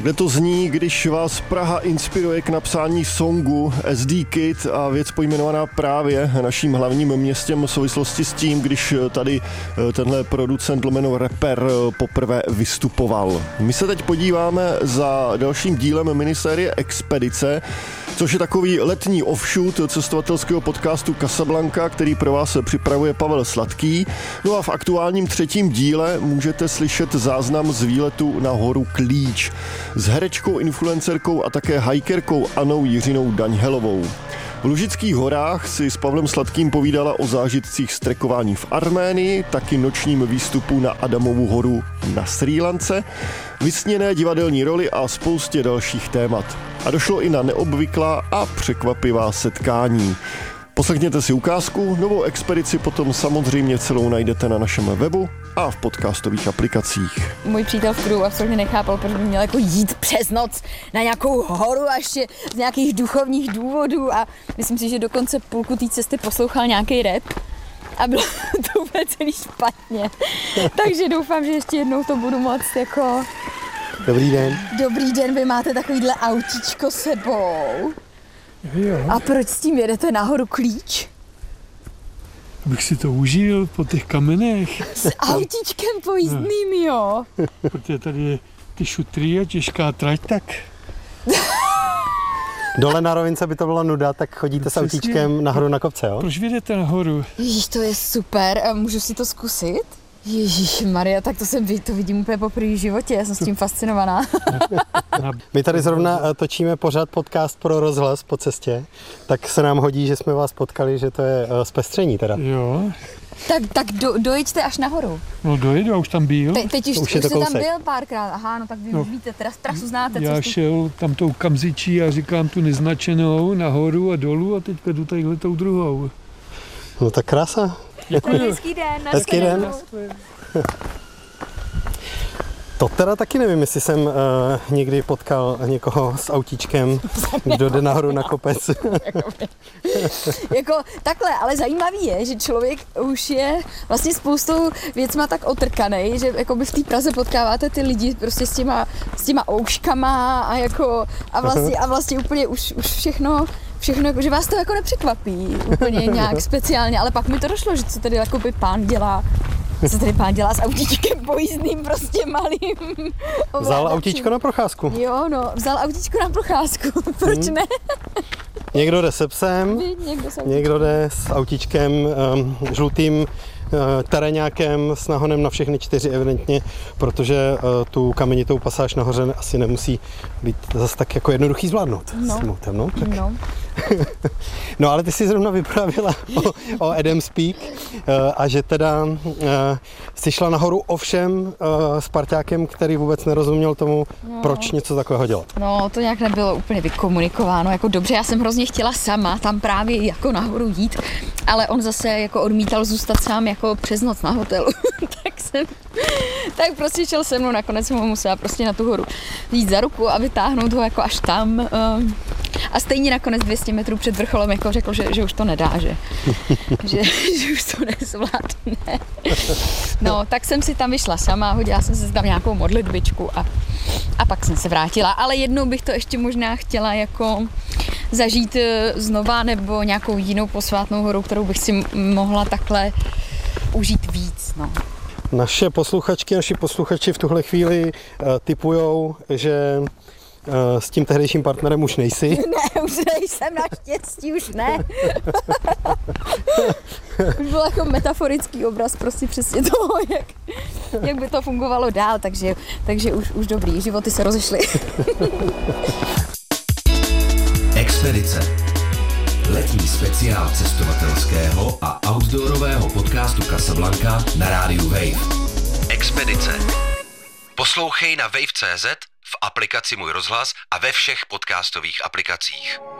Takhle to zní, když vás Praha inspiruje k napsání songu SD Kid a věc pojmenovaná právě naším hlavním městem v souvislosti s tím, když tady tenhle producent lomeno rapper poprvé vystupoval. My se teď podíváme za dalším dílem minisérie Expedice, což je takový letní offshoot cestovatelského podcastu Casablanca, který pro vás připravuje Pavel Sladký. No a v aktuálním 3. díle můžete slyšet záznam z výletu na horu Klíč s herečkou, influencerkou a také hikerkou Anou Jiřinou Daňhelovou. V Lužických horách si s Pavlem Sladkým povídala o zážitcích z trekování v Arménii, taky nočním výstupu na Adamovu horu na Srí Lance, vysněné divadelní roli a spoustě dalších témat. A došlo i na neobvyklá a překvapivá setkání. Poslechněte si ukázku, novou expedici potom samozřejmě celou najdete na našem webu a v podcastových aplikacích. Můj přítel v kruhu absolutně nechápal, proč by měl jako jít přes noc na nějakou horu a ještě z nějakých duchovních důvodů a myslím si, že dokonce půlku té cesty poslouchal nějaký rap a bylo to úplně celý špatně. Takže doufám, že ještě jednou to budu moct jako... Dobrý den. Dobrý den, vy máte takovýhle autíčko sebou. Jo. A proč s tím jedete nahoru Klíč? Abych si to užil po těch kamenech. S autíčkem pojízdným, jo. Protože tady je ty šutry a těžká trať, tak... Dole na rovince by to byla nuda, tak chodíte s autíčkem nahoru na kopce, jo? Proč vyjdete nahoru? Ježíš, to je super. Můžu si to zkusit? Ježišmarja, tak to vidím úplně poprvé v životě, já jsem s tím fascinovaná. My tady zrovna točíme pořád podcast pro rozhlas po cestě, tak se nám hodí, že jsme vás potkali, že to je zpestření teda. Jo. Tak dojeďte až nahoru. No dojedu, a už tam byl. Teď už jste tam byl párkrát, aha, no tak vy už víte, trasu znáte. Já šel tam tou kamzičí a říkám tu neznačenou nahoru a dolů a teďka jdu tadyhle tou druhou. No tak krása. Děkuji. Hezký den. Hezký den. To teda taky nevím, jestli jsem někdy potkal někoho s autíčkem, kdo jde nahoru na kopec. Jako takhle, ale zajímavý je, že člověk už je vlastně spoustou věcma tak otrkanej, že jako by v té Praze potkáváte ty lidi prostě s těma ouškama a vlastně úplně už všechno, jako, že vás to jako nepřekvapí úplně nějak speciálně, ale pak mi to došlo, že co tady jako by pán dělá s autíčkem pojízdným, prostě malým. Vzal autíčko na procházku. Jo, no, vzal autíčko na procházku, proč ne? Někdo jde se psem, někdo jde s autíčkem žlutým teréňákem s nahonem na všechny 4 evidentně, protože tu kamenitou pasáž nahoře asi nemusí být zase tak jako jednoduchý zvládnout. No. No ale ty jsi zrovna vyprávěla o Adam's Peak a že teda jsi šla nahoru ovšem s parťákem, který vůbec nerozuměl tomu, proč něco takového dělat. No, to nějak nebylo úplně vykomunikováno, jako dobře, já jsem hrozně chtěla sama tam právě jako nahoru jít, ale on zase jako odmítal zůstat sám jako přes noc na hotelu, tak prostě šel se mnou, nakonec jsem ho musela prostě na tu horu jít za ruku a vytáhnout ho jako až tam. A stejně nakonec 200 metrů před vrcholem jako řekl, že už to nedá, že už to nezvládne. No, tak jsem si tam vyšla sama, hodila jsem si tam nějakou modlitbičku a pak jsem se vrátila. Ale jednou bych to ještě možná chtěla jako zažít znova nebo nějakou jinou posvátnou horu, kterou bych si mohla takhle užít víc, no. Naši posluchači v tuhle chvíli tipujou, že s tím tehdejším partnerem už nejsi. Ne, už nejsem, naštěstí už ne. Už byl jako metaforický obraz prostě přesně toho, jak by to fungovalo dál, takže už dobrý, životy se rozešly. Expedice. Letní speciál cestovatelského a outdoorového podcastu Casablanca na rádiu Wave. Expedice. Poslouchej na wave.cz, v aplikaci Můj rozhlas a ve všech podcastových aplikacích.